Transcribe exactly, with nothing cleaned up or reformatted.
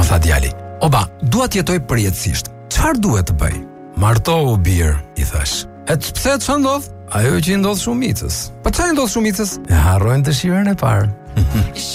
tha djali. Oba, dua të jetoj përjetësisht. Çfarë duhet të bëj? Martohu bir, i thash. E të pse çfarë ndodh? Ajo që i ndodh shumicës. Po çfarë ndodh shumicës? E harrojnë dëshirën e parë.